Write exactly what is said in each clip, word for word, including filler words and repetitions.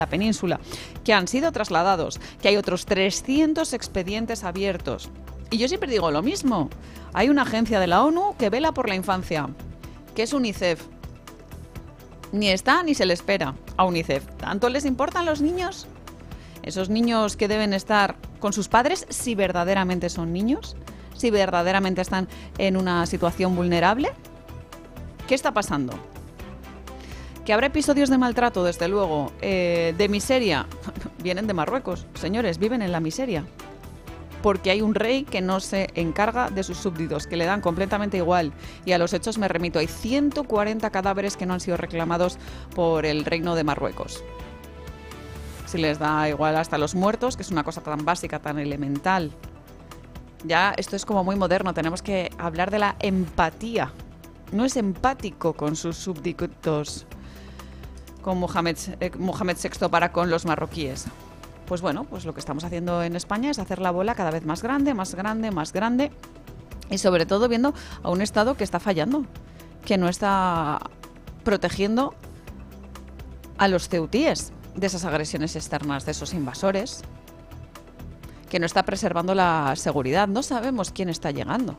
la península, que han sido trasladados, que hay otros trescientos expedientes abiertos. Y yo siempre digo lo mismo, hay una agencia de la ONU que vela por la infancia, que es UNICEF. Ni está ni se le espera a UNICEF. ¿Tanto les importan los niños? Esos niños que deben estar con sus padres, si verdaderamente son niños, si verdaderamente están en una situación vulnerable. ¿Qué está pasando? Que habrá episodios de maltrato, desde luego, eh, de miseria. Vienen de Marruecos, señores, viven en la miseria. Porque hay un rey que no se encarga de sus súbditos, que le dan completamente igual. Y a los hechos me remito, hay ciento cuarenta cadáveres que no han sido reclamados por el reino de Marruecos. Si les da igual hasta los muertos, que es una cosa tan básica, tan elemental. Ya esto es como muy moderno, tenemos que hablar de la empatía. No es empático con sus súbditos, con Mohamed, eh, Mohamed sexto para con los marroquíes. Pues bueno, pues lo que estamos haciendo en España es hacer la bola cada vez más grande, más grande, más grande, y sobre todo viendo a un Estado que está fallando, que no está protegiendo a los ceutíes de esas agresiones externas, de esos invasores, que no está preservando la seguridad. No sabemos quién está llegando.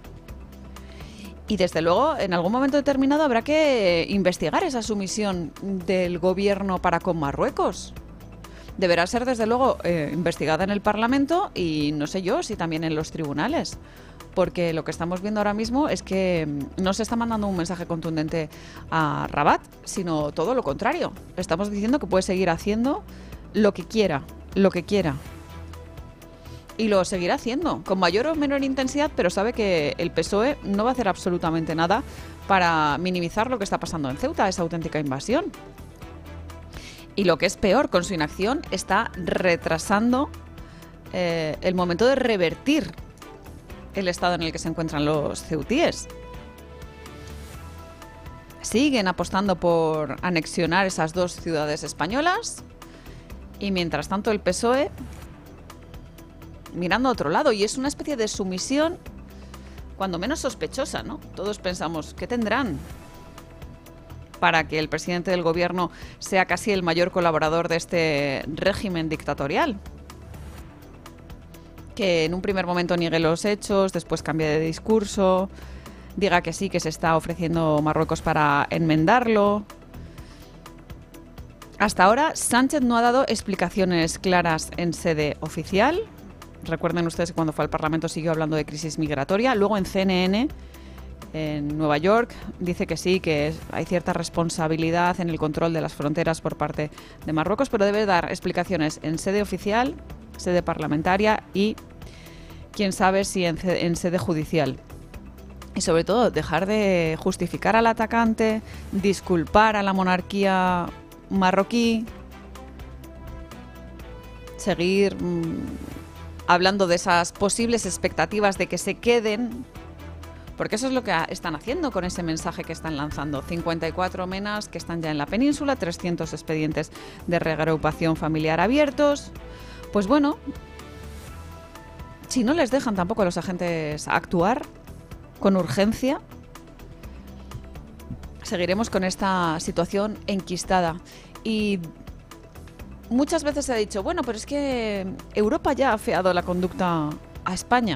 Y desde luego, en algún momento determinado habrá que investigar esa sumisión del gobierno para con Marruecos. Deberá ser, desde luego, eh, investigada en el Parlamento y no sé yo si también en los tribunales. Porque lo que estamos viendo ahora mismo es que no se está mandando un mensaje contundente a Rabat, sino todo lo contrario. Estamos diciendo que puede seguir haciendo lo que quiera, lo que quiera. Y lo seguirá haciendo, con mayor o menor intensidad, pero sabe que el P S O E no va a hacer absolutamente nada para minimizar lo que está pasando en Ceuta, esa auténtica invasión. Y lo que es peor, con su inacción está retrasando eh, el momento de revertir el estado en el que se encuentran los ceutíes. Siguen apostando por anexionar esas dos ciudades españolas y mientras tanto el P S O E mirando a otro lado, y es una especie de sumisión cuando menos sospechosa, ¿no? Todos pensamos, ¿qué tendrán para que el presidente del gobierno sea casi el mayor colaborador de este régimen dictatorial? Que en un primer momento niegue los hechos, después cambie de discurso, diga que sí, que se está ofreciendo Marruecos para enmendarlo. Hasta ahora, Sánchez no ha dado explicaciones claras en sede oficial. Recuerden ustedes que cuando fue al Parlamento siguió hablando de crisis migratoria. Luego en C N N, en Nueva York, dice que sí, que hay cierta responsabilidad en el control de las fronteras por parte de Marruecos, pero debe dar explicaciones en sede oficial, sede parlamentaria y, quién sabe, si en, en sede judicial. Y sobre todo, dejar de justificar al atacante, disculpar a la monarquía marroquí, seguir mmm, hablando de esas posibles expectativas de que se queden, porque eso es lo que están haciendo con ese mensaje que están lanzando. cincuenta y cuatro menas que están ya en la península, trescientos expedientes de reagrupación familiar abiertos. Pues bueno, si no les dejan tampoco a los agentes actuar con urgencia, seguiremos con esta situación enquistada. Y muchas veces se ha dicho, bueno, pero es que Europa ya ha afeado la conducta a España.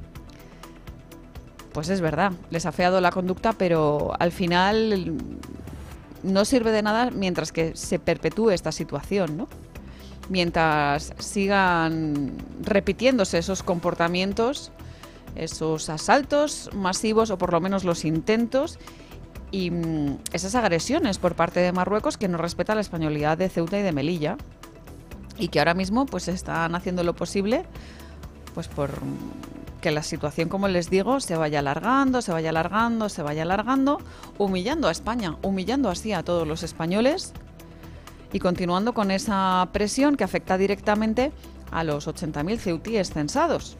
Pues es verdad, les ha afeado la conducta, pero al final no sirve de nada mientras que se perpetúe esta situación, ¿no? Mientras sigan repitiéndose esos comportamientos, esos asaltos masivos, o por lo menos los intentos, y mmm, esas agresiones por parte de Marruecos, que no respeta la españolidad de Ceuta y de Melilla, y que ahora mismo pues están haciendo lo posible pues por que la situación, como les digo, se vaya alargando, se vaya alargando, se vaya alargando, humillando a España, humillando así a todos los españoles y continuando con esa presión que afecta directamente a los ochenta mil ceutíes censados.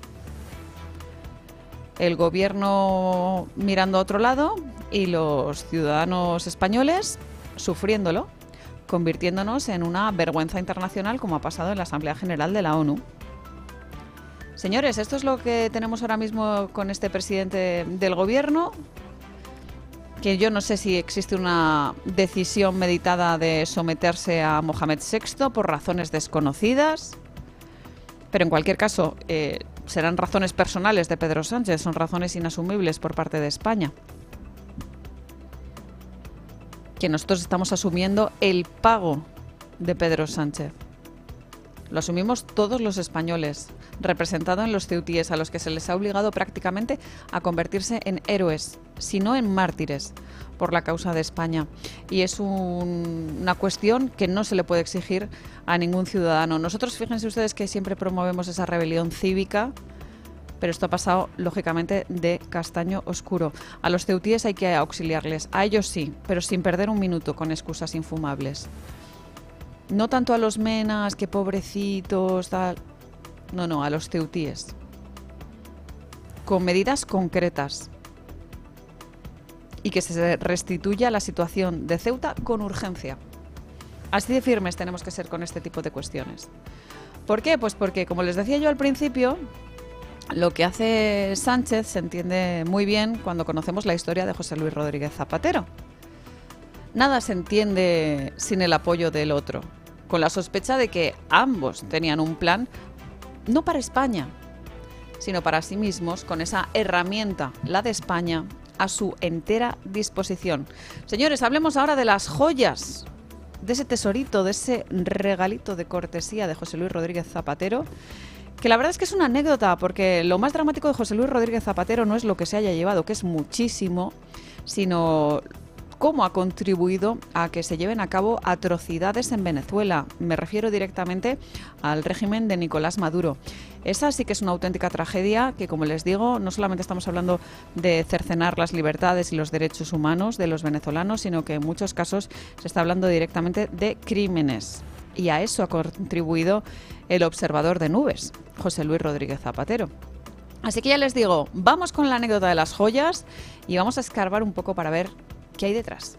El gobierno mirando a otro lado y los ciudadanos españoles sufriéndolo, convirtiéndonos en una vergüenza internacional, como ha pasado en la Asamblea General de la ONU. Señores, esto es lo que tenemos ahora mismo con este presidente del gobierno, que yo no sé si existe una decisión meditada de someterse a Mohamed sexto por razones desconocidas, pero en cualquier caso eh, serán razones personales de Pedro Sánchez, son razones inasumibles por parte de España. Que nosotros estamos asumiendo el pago de Pedro Sánchez. Lo asumimos todos los españoles, representado en los ceutíes, a los que se les ha obligado prácticamente a convertirse en héroes, si no en mártires, por la causa de España. Y es un, una cuestión que no se le puede exigir a ningún ciudadano. Nosotros, fíjense ustedes que siempre promovemos esa rebelión cívica, pero esto ha pasado, lógicamente, de castaño oscuro. A los ceutíes hay que auxiliarles, a ellos sí, pero sin perder un minuto con excusas infumables. No tanto a los menas, que pobrecitos, tal. No, no, a los ceutíes. Con medidas concretas. Y que se restituya la situación de Ceuta con urgencia. Así de firmes tenemos que ser con este tipo de cuestiones. ¿Por qué? Pues porque, como les decía yo al principio, lo que hace Sánchez se entiende muy bien cuando conocemos la historia de José Luis Rodríguez Zapatero. Nada se entiende sin el apoyo del otro, con la sospecha de que ambos tenían un plan, no para España, sino para sí mismos, con esa herramienta, la de España, a su entera disposición. Señores, hablemos ahora de las joyas, de ese tesorito, de ese regalito de cortesía de José Luis Rodríguez Zapatero, que la verdad es que es una anécdota, porque lo más dramático de José Luis Rodríguez Zapatero no es lo que se haya llevado, que es muchísimo, sino cómo ha contribuido a que se lleven a cabo atrocidades en Venezuela. Me refiero directamente al régimen de Nicolás Maduro. Esa sí que es una auténtica tragedia que, como les digo, no solamente estamos hablando de cercenar las libertades y los derechos humanos de los venezolanos, sino que en muchos casos se está hablando directamente de crímenes. Y a eso ha contribuido el observador de nubes, José Luis Rodríguez Zapatero. Así que ya les digo, vamos con la anécdota de las joyas y vamos a escarbar un poco para ver qué hay detrás.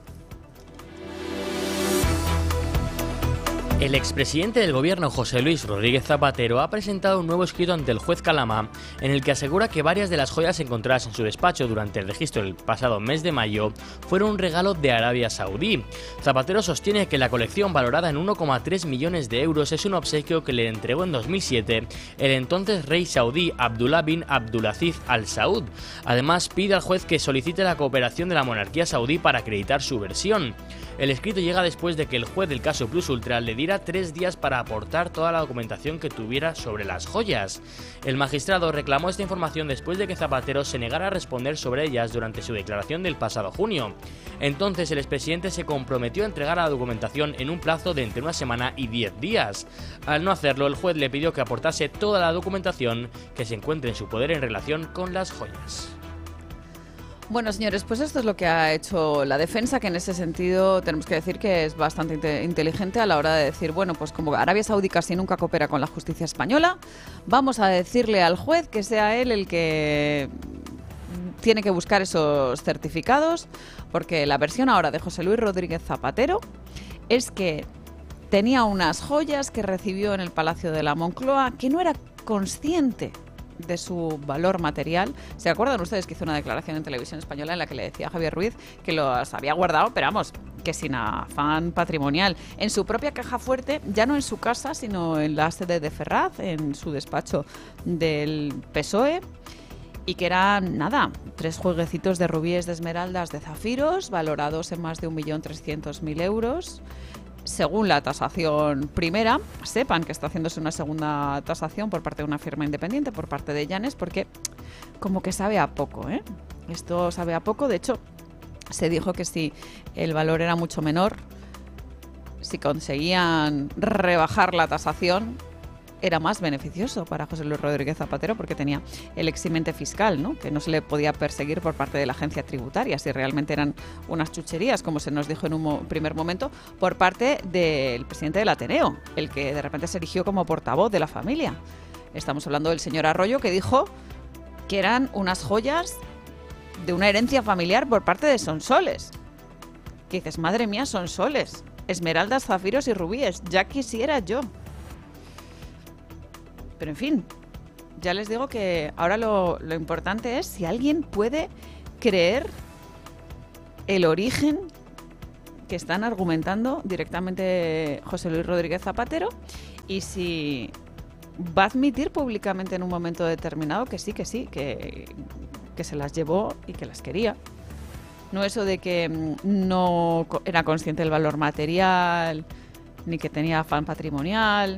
El expresidente del gobierno José Luis Rodríguez Zapatero ha presentado un nuevo escrito ante el juez Calamá en el que asegura que varias de las joyas encontradas en su despacho durante el registro del pasado mes de mayo fueron un regalo de Arabia Saudí. Zapatero sostiene que la colección, valorada en uno coma tres millones de euros, es un obsequio que le entregó en dos mil siete el entonces rey saudí Abdullah bin Abdulaziz Al Saud. Además, pide al juez que solicite la cooperación de la monarquía saudí para acreditar su versión. El escrito llega después de que el juez del caso Plus Ultra le diera tres días para aportar toda la documentación que tuviera sobre las joyas. El magistrado reclamó esta información después de que Zapatero se negara a responder sobre ellas durante su declaración del pasado junio. Entonces el expresidente se comprometió a entregar la documentación en un plazo de entre una semana y diez días. Al no hacerlo, el juez le pidió que aportase toda la documentación que se encuentre en su poder en relación con las joyas. Bueno, señores, pues esto es lo que ha hecho la defensa, que en ese sentido tenemos que decir que es bastante inte- inteligente a la hora de decir, bueno, pues como Arabia Saudí casi nunca coopera con la justicia española, vamos a decirle al juez que sea él el que tiene que buscar esos certificados, porque la versión ahora de José Luis Rodríguez Zapatero es que tenía unas joyas que recibió en el Palacio de la Moncloa, que no era consciente de su valor material. ¿Se acuerdan ustedes que hizo una declaración en Televisión Española en la que le decía a Javier Ruiz que los había guardado, pero vamos, que sin afán patrimonial, en su propia caja fuerte, ya no en su casa, sino en la sede de Ferraz, en su despacho del P S O E, y que eran, nada, tres jueguecitos de rubíes, de esmeraldas, de zafiros, valorados en más de un millón trescientos mil euros. Según la tasación primera, sepan que está haciéndose una segunda tasación por parte de una firma independiente, por parte de Llanes, porque como que sabe a poco, ¿eh? Esto sabe a poco. De hecho, se dijo que si el valor era mucho menor, si conseguían rebajar la tasación, era más beneficioso para José Luis Rodríguez Zapatero, porque tenía el eximente fiscal, ¿no? Que no se le podía perseguir por parte de la agencia tributaria, si realmente eran unas chucherías, como se nos dijo en un mo- primer momento, por parte del presidente del Ateneo, el que de repente se erigió como portavoz de la familia. Estamos hablando del señor Arroyo, que dijo que eran unas joyas de una herencia familiar por parte de Sonsoles. Que dices, madre mía, Sonsoles, esmeraldas, zafiros y rubíes, ya quisiera yo. Pero en fin, ya les digo que ahora lo, lo importante es si alguien puede creer el origen que están argumentando directamente José Luis Rodríguez Zapatero y si va a admitir públicamente en un momento determinado que sí, que sí, que, que se las llevó y que las quería. No eso de que no era consciente del valor material, ni que tenía afán patrimonial.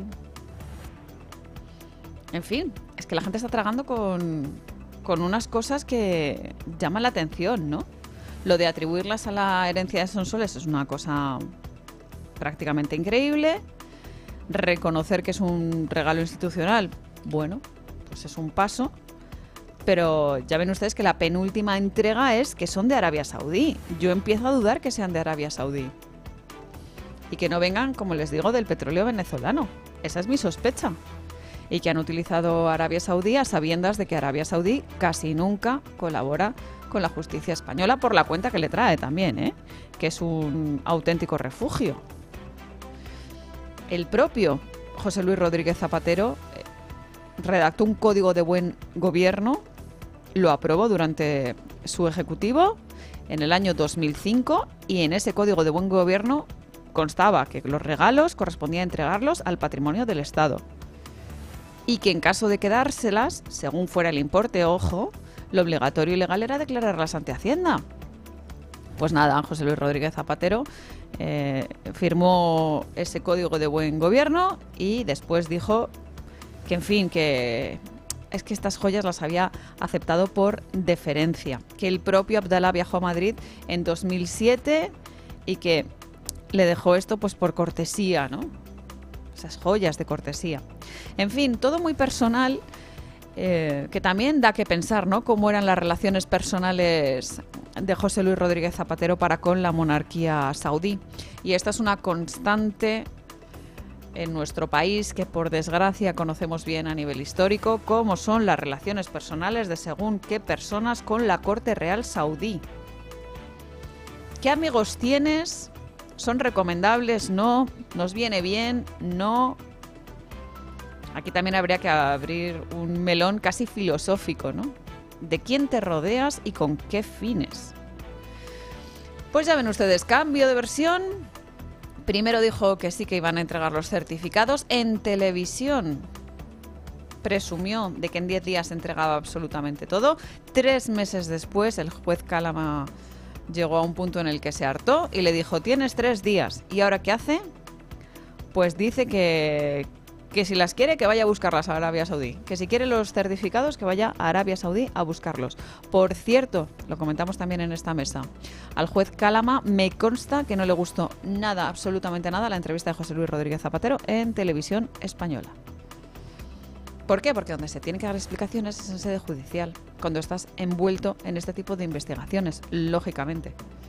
En fin, es que la gente está tragando con, con unas cosas que llaman la atención, ¿no? Lo de atribuirlas a la herencia de Sonsoles es una cosa prácticamente increíble. Reconocer que es un regalo institucional, bueno, pues es un paso. Pero ya ven ustedes que la penúltima entrega es que son de Arabia Saudí. Yo empiezo a dudar que sean de Arabia Saudí. Y que no vengan, como les digo, del petróleo venezolano. Esa es mi sospecha. Y que han utilizado Arabia Saudí a sabiendas de que Arabia Saudí casi nunca colabora con la justicia española por la cuenta que le trae también, ¿eh? Que es un auténtico refugio. El propio José Luis Rodríguez Zapatero eh, redactó un código de buen gobierno, lo aprobó durante su ejecutivo en el año dos mil cinco y en ese código de buen gobierno constaba que los regalos correspondía entregarlos al patrimonio del Estado y que en caso de quedárselas, según fuera el importe, ojo, lo obligatorio y legal era declararlas ante Hacienda. Pues nada, José Luis Rodríguez Zapatero eh, firmó ese código de buen gobierno y después dijo que, en fin, que es que estas joyas las había aceptado por deferencia, que el propio Abdalá viajó a Madrid en dos mil siete y que le dejó esto pues por cortesía, ¿no? Esas joyas de cortesía. En fin, todo muy personal, eh, que también da que pensar, ¿no? Cómo eran las relaciones personales de José Luis Rodríguez Zapatero para con la monarquía saudí. Y esta es una constante en nuestro país que por desgracia conocemos bien a nivel histórico, cómo son las relaciones personales de según qué personas con la corte real saudí. ¿Qué amigos tienes? ¿Son recomendables? No. ¿Nos viene bien? No. Aquí también habría que abrir un melón casi filosófico, ¿no? ¿De quién te rodeas y con qué fines? Pues ya ven ustedes, cambio de versión. Primero dijo que sí que iban a entregar los certificados. En televisión presumió de que en diez días entregaba absolutamente todo. Tres meses después el juez Calama llegó a un punto en el que se hartó y le dijo, tienes tres días. ¿Y ahora qué hace? Pues dice que, que si las quiere que vaya a buscarlas a Arabia Saudí. Que si quiere los certificados que vaya a Arabia Saudí a buscarlos. Por cierto, lo comentamos también en esta mesa, al juez Calama me consta que no le gustó nada, absolutamente nada, la entrevista de José Luis Rodríguez Zapatero en Televisión Española. ¿Por qué? Porque donde se tiene que dar explicaciones es en sede judicial, cuando estás envuelto en este tipo de investigaciones, lógicamente.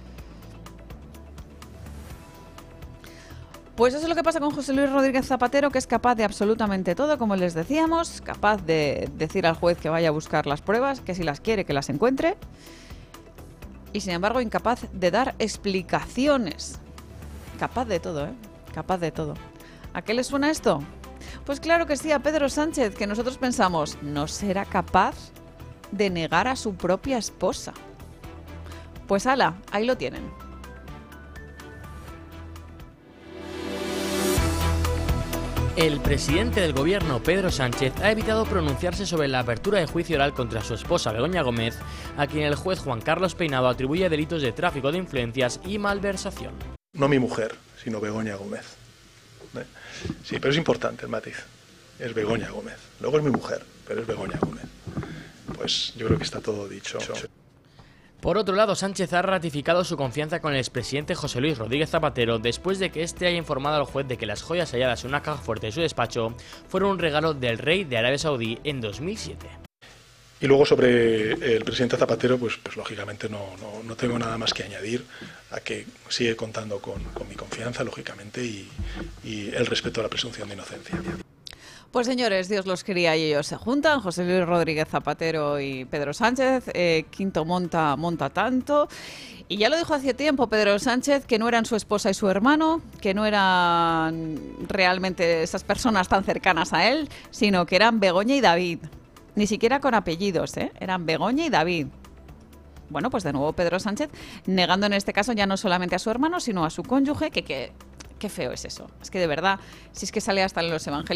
Pues eso es lo que pasa con José Luis Rodríguez Zapatero, que es capaz de absolutamente todo, como les decíamos, capaz de decir al juez que vaya a buscar las pruebas, que si las quiere que las encuentre, y sin embargo incapaz de dar explicaciones. Capaz de todo, ¿eh? Capaz de todo. ¿A qué le suena esto? Pues claro que sí, a Pedro Sánchez, que nosotros pensamos, ¿no será capaz de negar a su propia esposa? Pues ala, ahí lo tienen. El presidente del gobierno, Pedro Sánchez, ha evitado pronunciarse sobre la apertura de juicio oral contra su esposa, Begoña Gómez, a quien el juez Juan Carlos Peinado atribuye delitos de tráfico de influencias y malversación. No mi mujer, sino Begoña Gómez. ¿Eh? Sí, pero es importante el matiz. Es Begoña Gómez. Luego es mi mujer, pero es Begoña Gómez. Pues yo creo que está todo dicho. Por otro lado, Sánchez ha ratificado su confianza con el expresidente José Luis Rodríguez Zapatero después de que éste haya informado al juez de que las joyas halladas en una caja fuerte de su despacho fueron un regalo del rey de Arabia Saudí en dos mil siete. Y luego sobre el presidente Zapatero, pues, pues lógicamente no, no, no tengo nada más que añadir a que sigue contando con, con mi confianza, lógicamente, y, y el respeto a la presunción de inocencia. Pues señores, Dios los quería y ellos se juntan, José Luis Rodríguez Zapatero y Pedro Sánchez, eh, quinto monta, monta tanto. Y ya lo dijo hace tiempo Pedro Sánchez, que no eran su esposa y su hermano, que no eran realmente esas personas tan cercanas a él, sino que eran Begoña y David. Ni siquiera con apellidos, ¿eh? Eran Begoña y David. Bueno, pues de nuevo Pedro Sánchez negando en este caso ya no solamente a su hermano, sino a su cónyuge, que, que qué feo es eso. Es que de verdad, si es que sale hasta en los evangelios